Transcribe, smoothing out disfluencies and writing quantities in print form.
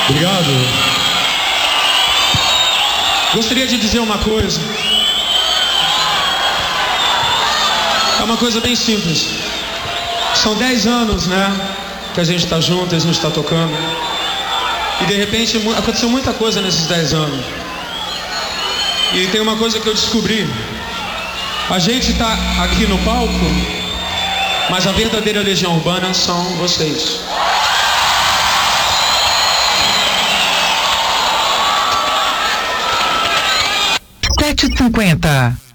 Obrigado. Gostaria de dizer uma coisa. É uma coisa bem simples. São 10 anos, né, que a gente está junto, a gente está tocando. E de repente aconteceu muita coisa nesses 10 anos. E tem uma coisa que eu descobri. A gente está aqui no palco, mas a verdadeira Legião Urbana são vocês. 7h50.